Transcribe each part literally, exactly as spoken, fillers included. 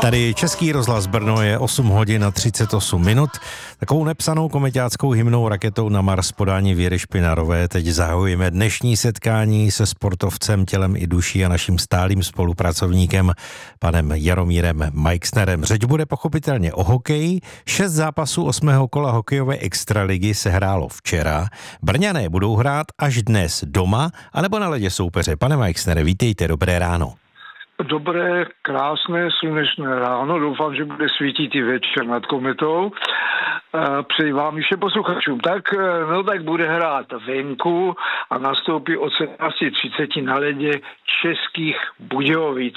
Tady Český rozhlas Brno, je osm hodin a třicet osm minut. Takovou nepsanou komeťáckou hymnou Raketou na Mars podání Věry Špinarové teď zahajujeme dnešní setkání se sportovcem tělem i duší a naším stálým spolupracovníkem panem Jaromírem Meixnerem. Řeč bude pochopitelně o hokeji. Šest zápasů osmého kola hokejové extraligy se hrálo včera. Brňané budou hrát až dnes doma, anebo na ledě soupeře. Pane Meixnere, vítejte, dobré ráno. Dobré, krásné, slunečné ráno. Doufám, že bude svítit i večer nad kometou. Přeji vám ještě posluchačům. Tak, no tak bude hrát venku a nastoupí od sedmnáct třicet na ledě Českých Budějovic.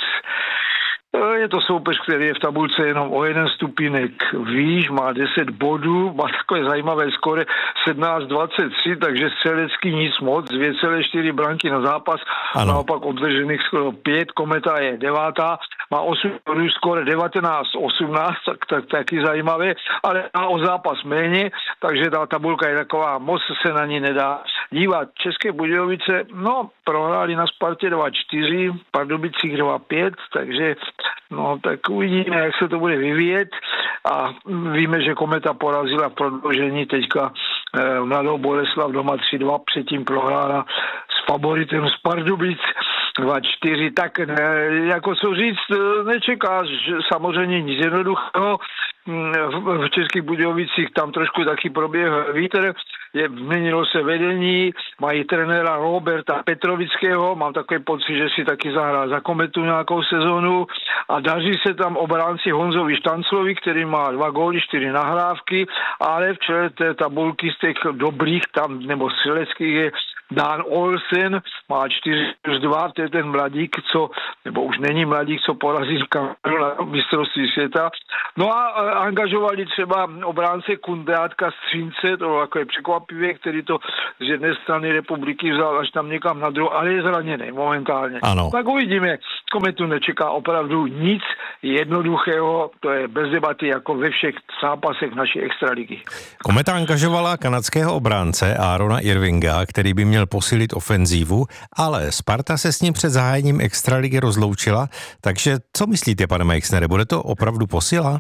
Je to soupeř, který je v tabulce jenom o jeden stupínek výš, má deset bodů, má takové zajímavé skóre sedmnáct dvacet tři, takže střelecký nic moc, dvě celé čtyři branky na zápas, ano. Naopak obdržených skoro pět, Kometa je devátá, má osm bodů, skóre devatenáct osmnáct, tak, tak taky zajímavé, ale má o zápas méně, takže ta tabulka je taková, moc se na ní nedá dívat. České Budějovice, no, prohráli na Spartě dva čtyři, Pardubicích dva pět, takže no, tak uvidíme, jak se to bude vyvíjet a víme, že Kometa porazila v prodloužení teďka eh, Mladou Boleslav doma tři dva, předtím prohrála s favoritem z Pardubic dva čtyři, tak ne, jako co říct, nečekáš samozřejmě nic jednoduchého. V Českých Budějovicích tam trošku taky proběhl vítr, je, změnilo se vedení, mají trenéra Roberta Petrovického, mám takový pocit, že si taky zahrál za Kometu nějakou sezonu a daří se tam obránci Honzovi Štanclovi, který má dva góly, čtyři nahrávky, ale v čele té tabulky z těch dobrých tam, nebo střeleckých je Dan Olsen, má čtyři plus dva, to je ten mladík, co, nebo už není mladík, co porazil Kameru na mistrovství světa. No a angažovali třeba obránce Kundeátka Střínce, to bylo takové překvapivé, který to z jedné strany republiky vzal až tam někam na druhou, ale je zraněný momentálně. Ano. Tak uvidíme. Kometu nečeká opravdu nic jednoduchého, to je bez debaty jako ve všech zápasech naší extraligy. Kometa angažovala kanadského obránce Aarona Irvinga, který by měl posílit ofenzívu, ale Sparta se s ním před zahájením extraligy rozloučila, takže co myslíte, pane Meixnere, bude to opravdu posila?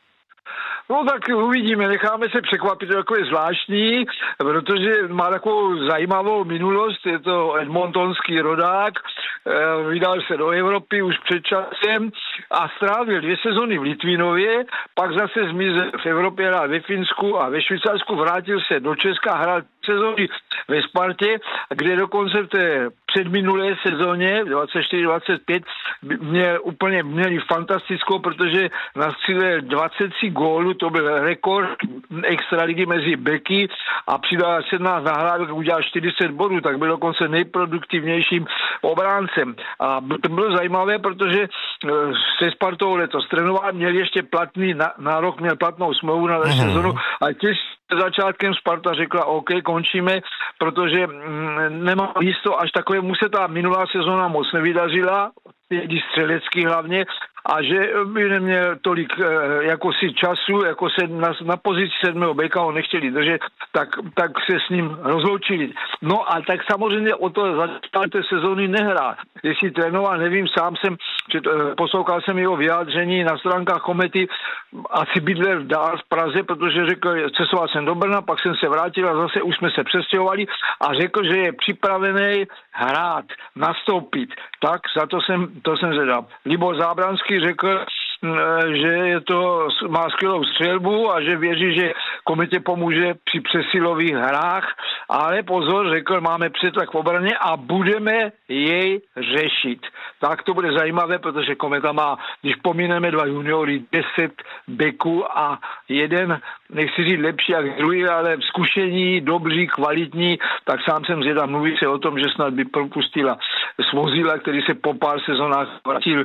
No tak uvidíme, necháme se překvapit, jako je zvláštní, protože má takovou zajímavou minulost, je to edmontonský rodák, vydal se do Evropy už před časem a strávil dvě sezony v Litvínově, pak zase zmizel v Evropě, hrál ve Finsku a ve Švýcarsku, vrátil se do Česka, hrál sezóny ve Spartě, kde dokonce v té předminulé sezóně dvacet čtyři dvacet pět měl úplně měli fantastickou, protože nastřílel dvacet tři gólů, to byl rekord extraligy mezi beky a přidal sedmnáct nahrávek, udělal čtyřicet bodů, tak byl dokonce nejproduktivnějším obráncem. A to bylo zajímavé, protože se Spartou letos trénoval, měl ještě platný, na, na rok měl platnou smlouvu na mm. sezonu a těž začátkem Sparta řekla, OK, končíme, protože mm, nemám jisto, až takové mu se ta minulá sezona moc nevydařila, střelecký hlavně, a že by neměl tolik e, jako si času, jako se na, na pozici sedmého beka ho nechtěli držet, tak, tak se s ním rozloučili. No a tak samozřejmě o to začátku té sezóny nehrá. Jestli trénoval, nevím, sám jsem, že, e, poslouchal jsem jeho vyjádření na stránkách Komety, asi bydlel dál v Praze, protože řekl, cestoval jsem do Brna, pak jsem se vrátil a zase už jsme se přestěhovali a řekl, že je připravený hrát, nastoupit. Tak za to jsem, to jsem zvedal. Libor Zábranský řekl, že je to, má skvělou střelbu a že věří, že Kometě pomůže při přesilových hrách, ale pozor, řekl, máme přetlak v obraně a budeme jej řešit. Tak to bude zajímavé, protože Kometa má, když pomíneme dva juniory, deset beků a jeden, nechci říct lepší jak druhý, ale zkušení, dobří, kvalitní, tak sám jsem zvědav, mluví se o tom, že snad by propustila Svozila, který se po pár sezónách vrátil,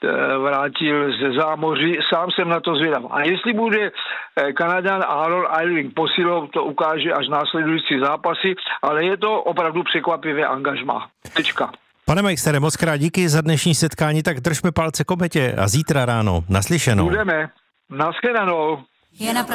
vrátil ze zámoří. Sám jsem na to zvědav. A jestli bude Kanaďan Aaron Irving posilou, to ukáže až následující zápasy, ale je to opravdu překvapivé angažmá. Tečka. Pane Meixnere, moc krát díky za dnešní setkání, tak držme palce Kometě a zítra ráno naslyšenou. Budeme. Naschledanou.